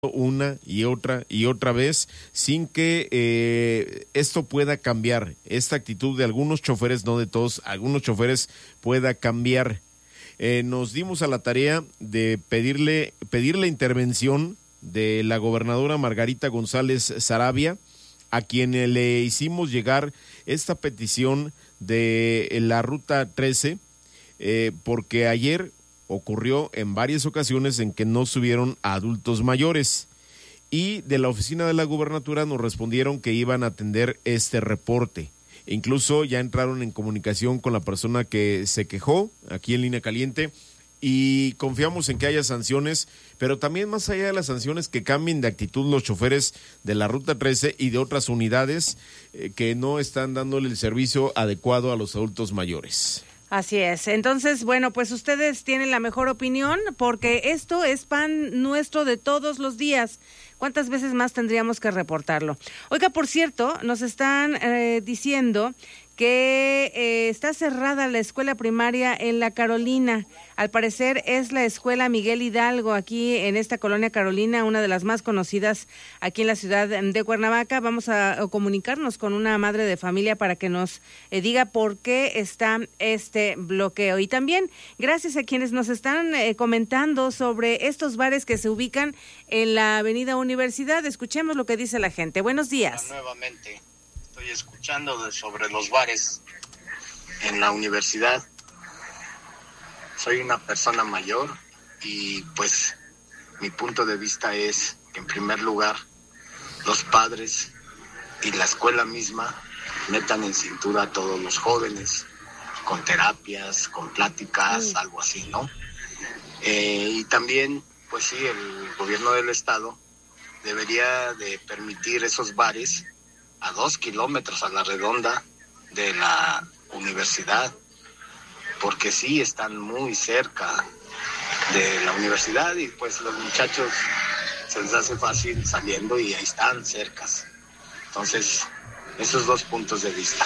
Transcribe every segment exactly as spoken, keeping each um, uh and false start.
una y otra y otra vez sin que eh, esto pueda cambiar, esta actitud de algunos choferes, no de todos, algunos choferes pueda cambiar. Eh, nos dimos a la tarea de pedirle, pedir la intervención de la gobernadora Margarita González Saravia, a quien le hicimos llegar esta petición de la Ruta trece, eh, porque ayer ocurrió en varias ocasiones en que no subieron a adultos mayores, y de la oficina de la gubernatura nos respondieron que iban a atender este reporte. Incluso ya entraron en comunicación con la persona que se quejó aquí en Línea Caliente y confiamos en que haya sanciones, pero también más allá de las sanciones, que cambien de actitud los choferes de la Ruta trece y de otras unidades eh, que no están dándole el servicio adecuado a los adultos mayores. Así es. Entonces, bueno, pues ustedes tienen la mejor opinión, porque esto es pan nuestro de todos los días. ¿Cuántas veces más tendríamos que reportarlo? Oiga, por cierto, nos están eh, diciendo que eh, está cerrada la escuela primaria en La Carolina. Al parecer es la escuela Miguel Hidalgo, aquí en esta colonia Carolina, una de las más conocidas aquí en la ciudad de Cuernavaca. Vamos a, a comunicarnos con una madre de familia para que nos eh, diga por qué está este bloqueo. Y también gracias a quienes nos están eh, comentando sobre estos bares que se ubican en la avenida Universidad. Escuchemos lo que dice la gente. Buenos días. Nuevamente. Estoy escuchando de, sobre los bares en la universidad. Soy una persona mayor y pues mi punto de vista es que en primer lugar los padres y la escuela misma metan en cintura a todos los jóvenes con terapias, con pláticas, mm. algo así, ¿no? Eh, y también, pues sí, el gobierno del estado debería de permitir esos bares a dos kilómetros a la redonda de la universidad, porque sí están muy cerca de la universidad y pues los muchachos se les hace fácil saliendo y ahí están cercas. Entonces, esos dos puntos de vista.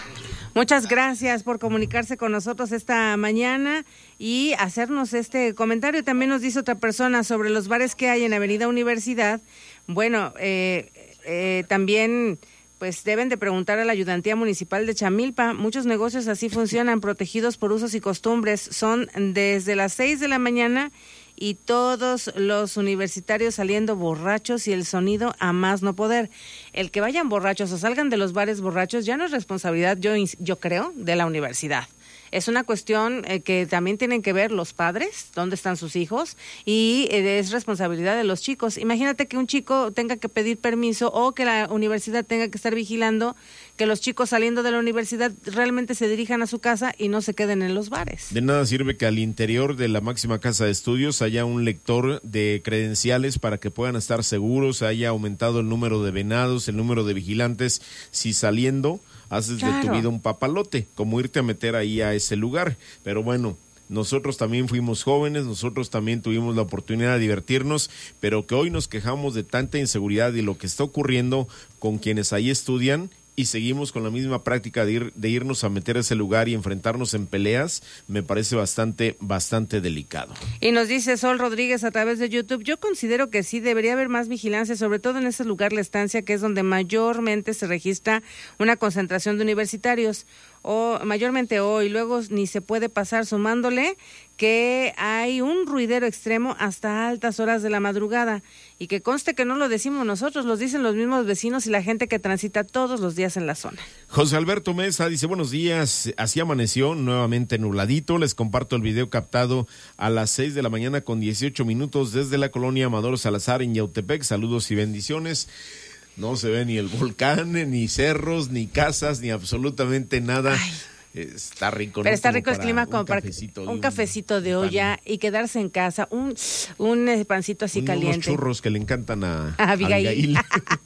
Muchas gracias por comunicarse con nosotros esta mañana y hacernos este comentario. También nos dice otra persona sobre los bares que hay en Avenida Universidad. Bueno, eh, eh, también pues deben de preguntar a la Ayudantía Municipal de Chamilpa. Muchos negocios así funcionan, protegidos por usos y costumbres. Son desde las seis de la mañana y todos los universitarios saliendo borrachos y el sonido a más no poder. El que vayan borrachos o salgan de los bares borrachos ya no es responsabilidad, yo, yo creo, de la universidad. Es una cuestión eh, que también tienen que ver los padres, dónde están sus hijos, y eh, es responsabilidad de los chicos. Imagínate que un chico tenga que pedir permiso o que la universidad tenga que estar vigilando que los chicos saliendo de la universidad realmente se dirijan a su casa y no se queden en los bares. De nada sirve que al interior de la máxima casa de estudios haya un lector de credenciales para que puedan estar seguros, haya aumentado el número de venados, el número de vigilantes, si saliendo haces claro. de tu vida un papalote, como irte a meter ahí a ese lugar. Pero bueno, nosotros también fuimos jóvenes, nosotros también tuvimos la oportunidad de divertirnos, pero que hoy nos quejamos de tanta inseguridad y lo que está ocurriendo con quienes ahí estudian, y seguimos con la misma práctica de ir de irnos a meter a ese lugar y enfrentarnos en peleas, me parece bastante, bastante delicado. Y nos dice Sol Rodríguez a través de YouTube, yo considero que sí debería haber más vigilancia, sobre todo en ese lugar, La Estancia, que es donde mayormente se registra una concentración de universitarios, o mayormente hoy, luego ni se puede pasar, sumándole que hay un ruidero extremo hasta altas horas de la madrugada, y que conste que no lo decimos nosotros, los dicen los mismos vecinos y la gente que transita todos los días en la zona. José Alberto Mesa dice, buenos días, así amaneció, nuevamente nubladito, les comparto el video captado a las seis de la mañana con dieciocho minutos desde la colonia Amador Salazar en Yautepec, saludos y bendiciones. No se ve ni el volcán, ni cerros, ni casas, ni absolutamente nada. Ay. Está rico, ¿no? Pero está rico el clima como un para cafecito, un, un cafecito de olla y quedarse en casa, un un pancito así un, caliente. Unos churros que le encantan a, a Abigail. Abigail.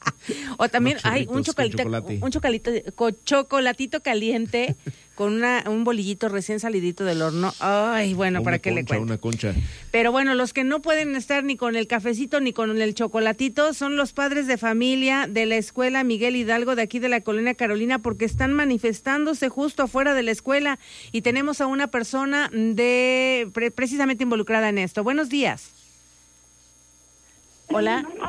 O también hay un chocolatito, un chocolatito, con chocolatito caliente con una un bolillito recién salidito del horno. Ay, bueno, una para que concha, le cuente. Una concha. Pero bueno, los que no pueden estar ni con el cafecito ni con el chocolatito son los padres de familia de la escuela Miguel Hidalgo de aquí de la colonia Carolina, porque están manifestándose justo afuera de la escuela y tenemos a una persona de pre- precisamente involucrada en esto. Buenos días. Hola.